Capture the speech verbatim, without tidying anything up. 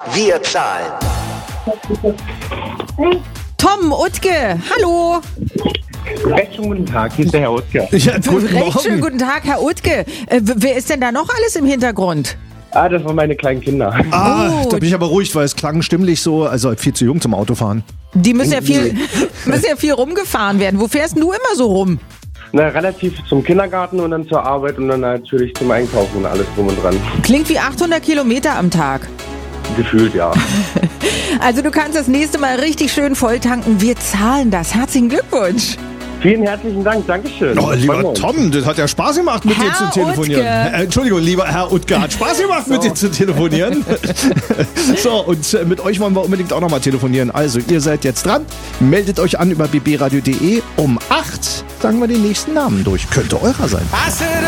wir zahlen. Tom Utke, hallo. Recht schönen guten Tag, hier ist der Herr Utke. Ja, Recht schönen guten Tag, Herr Utke. Äh, wer ist denn da noch alles im Hintergrund? Ah, das waren meine kleinen Kinder. Ah, Oh. da bin ich aber ruhig, weil es klang stimmlich so, also viel zu jung zum Autofahren. Die müssen ja viel, müssen ja viel rumgefahren werden. Wo fährst denn du immer so rum? Na, relativ zum Kindergarten und dann zur Arbeit und dann natürlich zum Einkaufen und alles drum und dran. Klingt wie achthundert Kilometer am Tag. Gefühlt, ja. Also du kannst das nächste Mal richtig schön voll tanken. Wir zahlen das. Herzlichen Glückwunsch. Vielen herzlichen Dank, Dankeschön. Oh, lieber Freuen wir uns. Tom, das hat ja Spaß gemacht, mit Herr dir zu telefonieren. Utke. Äh, Entschuldigung, lieber Herr Utke, hat Spaß gemacht, mit dir zu telefonieren. So, und äh, mit euch wollen wir unbedingt auch nochmal telefonieren. Also, ihr seid jetzt dran. Meldet euch an über b b radio punkt d e. Um acht sagen wir den nächsten Namen durch. Könnte eurer sein. I said